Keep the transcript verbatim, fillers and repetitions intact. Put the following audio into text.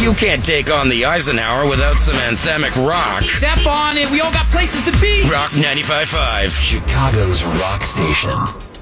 You can't take on the Eisenhower without some anthemic rock. Step on it. We all got places to be. Rock ninety-five point five. Chicago's rock station.